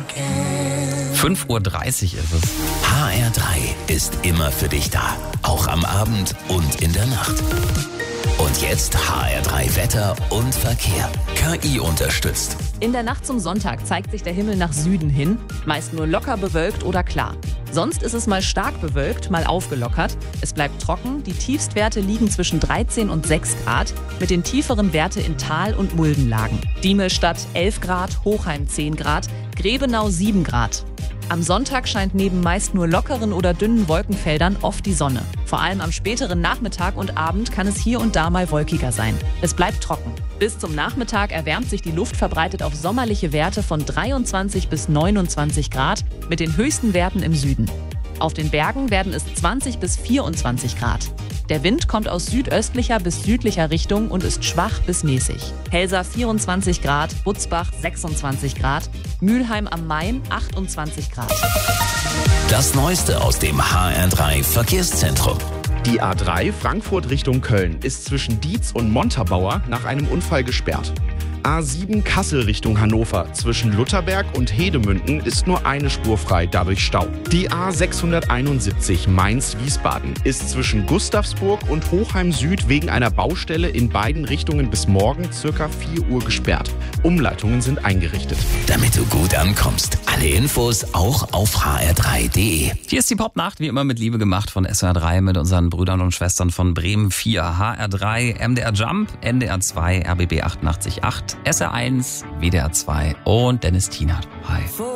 5:30 Uhr ist es. HR3 ist immer für dich da. Auch am Abend und in der Nacht. Und jetzt HR3 Wetter und Verkehr. KI unterstützt. In der Nacht zum Sonntag zeigt sich der Himmel nach Süden hin, meist nur locker bewölkt oder klar. Sonst ist es mal stark bewölkt, mal aufgelockert. Es bleibt trocken, die Tiefstwerte liegen zwischen 13 und 6 Grad, mit den tieferen Werte in Tal- und Muldenlagen. Diemelstadt 11 Grad, Hochheim 10 Grad, Grebenau 7 Grad. Am Sonntag scheint neben meist nur lockeren oder dünnen Wolkenfeldern oft die Sonne. Vor allem am späteren Nachmittag und Abend kann es hier und da mal wolkiger sein. Es bleibt trocken. Bis zum Nachmittag erwärmt sich die Luft verbreitet auf sommerliche Werte von 23 bis 29 Grad mit den höchsten Werten im Süden. Auf den Bergen werden es 20 bis 24 Grad. Der Wind kommt aus südöstlicher bis südlicher Richtung und ist schwach bis mäßig. Helsa 24 Grad, Butzbach 26 Grad, Mülheim am Main 28 Grad. Das Neueste aus dem HR3 Verkehrszentrum. Die A3 Frankfurt Richtung Köln ist zwischen Dietz und Montabaur nach einem Unfall gesperrt. A7 Kassel Richtung Hannover zwischen Lutherberg und Hedemünden ist nur eine Spur frei, dadurch Stau. Die A671 Mainz-Wiesbaden ist zwischen Gustavsburg und Hochheim Süd wegen einer Baustelle in beiden Richtungen bis morgen ca. 4 Uhr gesperrt. Umleitungen sind eingerichtet. Damit du gut ankommst. Alle Infos auch auf hr3.de. Hier ist die Popnacht, wie immer mit Liebe gemacht von SWR3 mit unseren Brüdern und Schwestern von Bremen 4, HR3, MDR Jump, NDR 2, RBB 88.8, SR1, WDR 2 und Dennis Tienert. Hi.